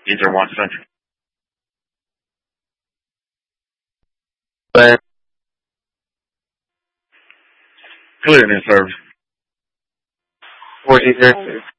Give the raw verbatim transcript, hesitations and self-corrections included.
Either one Central. But Clear in service. four eight zero six.